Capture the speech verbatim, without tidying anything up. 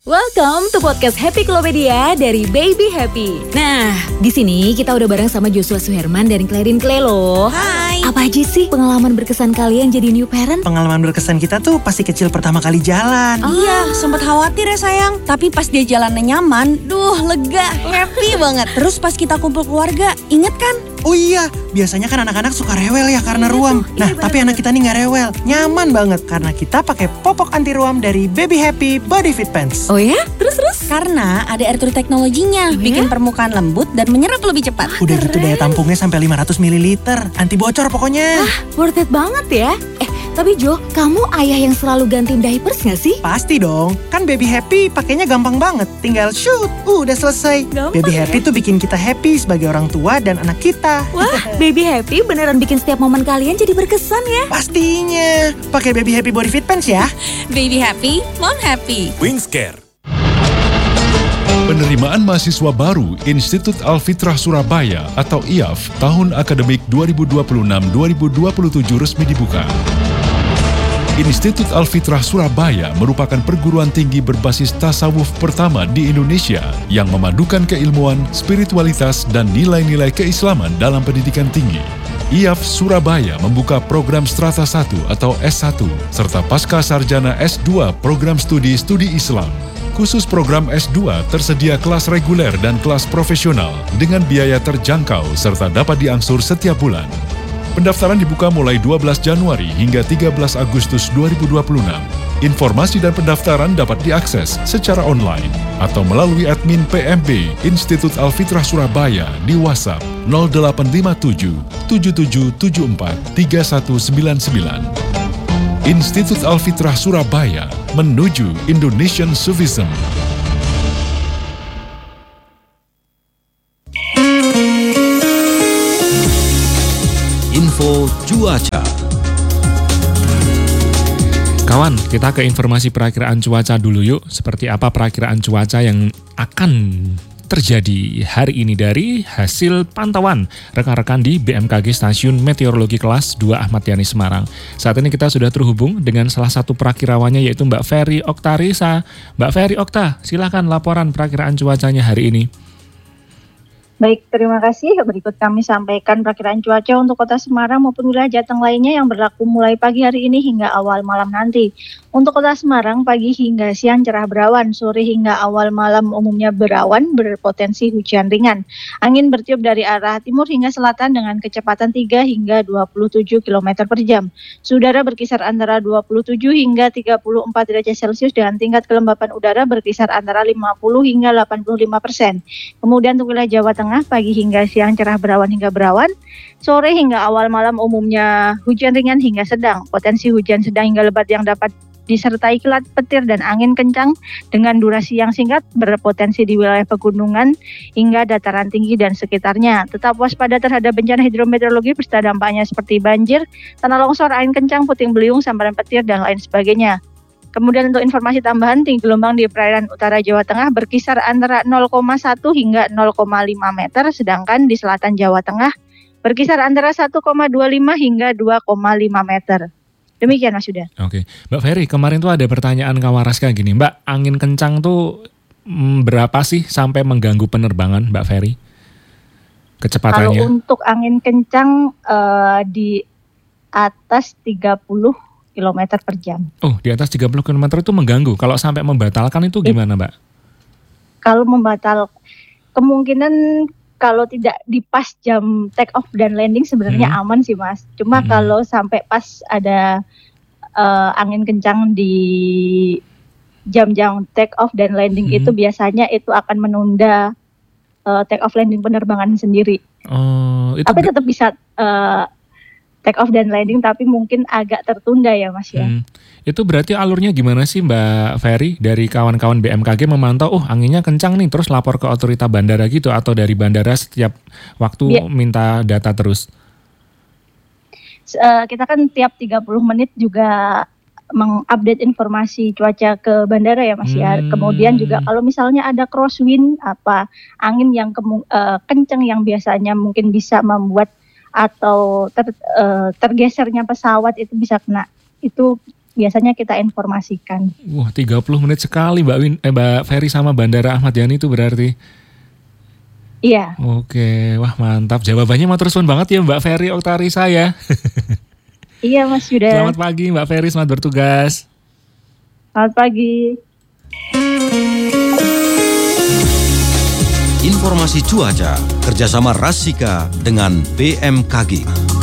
Welcome to podcast Happy Klopedia dari Baby Happy. Nah, di sini kita udah bareng sama Joshua Suherman dari Clarin Clay loh. Hai. Apa aja sih pengalaman berkesan kalian jadi new parent? Pengalaman berkesan kita tuh pasti kecil pertama kali jalan. Oh. Iya, sempat khawatir ya sayang. Tapi pas dia jalannya nyaman, duh lega, happy banget. Terus pas kita kumpul keluarga, inget kan? Oh iya, biasanya kan anak-anak suka rewel ya karena Iya ruam. tuh, iya Nah, bener tapi anak kita nih nggak rewel, nyaman banget karena kita pakai popok anti ruam dari Baby Happy Body Fit Pants. Oh ya? Terus-terus? Karena ada air teknologinya, Oh ya? bikin permukaan lembut dan menyerap lebih cepat. Udah gitu daya tampungnya sampai lima ratus mililiter, anti bocor pokoknya. Worth it banget ya. Eh, tapi Jo, kamu ayah yang selalu gantiin diapers gak sih? Pasti dong, kan Baby Happy pakainya gampang banget, tinggal shoot, uh, udah selesai. Gampang Baby ya? Happy tuh bikin kita happy sebagai orang tua dan anak kita. Wah, Baby Happy beneran bikin setiap momen kalian jadi berkesan ya. Pastinya, pakai Baby Happy Body Fit Pants ya. Baby happy, mom happy. Wingscare. Penerimaan mahasiswa baru Institut Al-Fitrah Surabaya atau I A F tahun akademik dua ribu dua puluh enam dua ribu dua puluh tujuh resmi dibuka. Institut Al-Fitrah Surabaya merupakan perguruan tinggi berbasis tasawuf pertama di Indonesia yang memadukan keilmuan, spiritualitas, dan nilai-nilai keislaman dalam pendidikan tinggi. I A F Surabaya membuka program Strata satu atau S satu serta Pasca Sarjana S dua program studi-studi Islam. Khusus program S dua tersedia kelas reguler dan kelas profesional dengan biaya terjangkau serta dapat diangsur setiap bulan. Pendaftaran dibuka mulai dua belas Januari hingga tiga belas Agustus dua ribu dua puluh enam. Informasi dan pendaftaran dapat diakses secara online atau melalui admin P M B Institut Al-Fitrah Surabaya di WhatsApp nol delapan lima tujuh tujuh tujuh tujuh empat tiga satu sembilan sembilan. Institut Al-Fitrah Surabaya menuju Indonesian Sufism. Info cuaca. Kawan, kita ke informasi perakiraan cuaca dulu yuk. Seperti apa perakiraan cuaca yang akan terjadi hari ini dari hasil pantauan rekan-rekan di B M K G Stasiun Meteorologi Kelas dua Ahmad Yani Semarang. Saat ini kita sudah terhubung dengan salah satu perakirawannya yaitu Mbak Ferry Oktarisa. Mbak Ferry Okta, silakan laporan perakiraan cuacanya hari ini. Baik, terima kasih. Berikut kami sampaikan perakiraan cuaca untuk Kota Semarang maupun wilayah Jateng lainnya yang berlaku mulai pagi hari ini hingga awal malam nanti. Untuk Kota Semarang, pagi hingga siang cerah berawan, sore hingga awal malam umumnya berawan, berpotensi hujan ringan. Angin bertiup dari arah timur hingga selatan dengan kecepatan tiga hingga dua puluh tujuh kilometer per jam. Suhu udara berkisar antara dua puluh tujuh hingga tiga puluh empat derajat Celcius dengan tingkat kelembapan udara berkisar antara lima puluh hingga delapan puluh lima persen. Kemudian untuk wilayah Jawa Tengah, pagi hingga siang cerah berawan hingga berawan, sore hingga awal malam umumnya hujan ringan hingga sedang. Potensi hujan sedang hingga lebat yang dapat disertai kilat petir dan angin kencang dengan durasi yang singkat berpotensi di wilayah pegunungan hingga dataran tinggi dan sekitarnya. Tetap waspada terhadap bencana hidrometeorologi beserta dampaknya seperti banjir, tanah longsor, angin kencang, puting beliung, sambaran petir, dan lain sebagainya. Kemudian untuk informasi tambahan, tinggi gelombang di perairan utara Jawa Tengah berkisar antara nol koma satu hingga nol koma lima meter, sedangkan di selatan Jawa Tengah berkisar antara satu koma dua lima hingga dua koma lima meter. Demikian Mas Yuda. Oke, Mbak Ferry, kemarin tuh ada pertanyaan Kawaras kayak gini, Mbak, angin kencang tuh mm, berapa sih sampai mengganggu penerbangan, Mbak Ferry? Kecepatannya? Kalau untuk angin kencang uh, di atas tiga puluh kilometer per jam. Oh, di atas tiga puluh kilometer itu mengganggu. Kalau sampai membatalkan itu gimana, Mbak? Kalau membatal, kemungkinan kalau tidak di pas jam take off dan landing sebenarnya Hmm. aman sih Mas. Cuma Hmm. kalau sampai pas ada uh, angin kencang di jam-jam take off dan landing Hmm. itu biasanya itu akan menunda uh, take off landing penerbangan sendiri. Oh, itu Tapi ber- tetap bisa uh, take off dan landing, tapi mungkin agak tertunda ya Mas ya. Hmm. Itu berarti alurnya gimana sih Mbak Ferry? Dari kawan-kawan B M K G memantau, oh anginnya kencang nih, terus lapor ke otorita bandara gitu, atau dari bandara setiap waktu Iya. minta data terus? Uh, kita kan tiap tiga puluh menit juga mengupdate informasi cuaca ke bandara ya Mas ya. Hmm. Kemudian juga kalau misalnya ada crosswind, apa angin yang kemu- uh, kencang yang biasanya mungkin bisa membuat atau ter, uh, tergesernya pesawat itu bisa kena, itu biasanya kita informasikan. Wah, tiga puluh menit sekali Mbak Win, eh, Mbak Ferry sama Bandara Ahmad Yani itu berarti. Iya. Oke, wah mantap. Jawabannya mau terusun banget ya Mbak Ferry Oktari saya. Iya Mas Yuda. Selamat pagi Mbak Ferry, selamat bertugas. Selamat pagi. Informasi cuaca kerjasama Rasika dengan B M K G.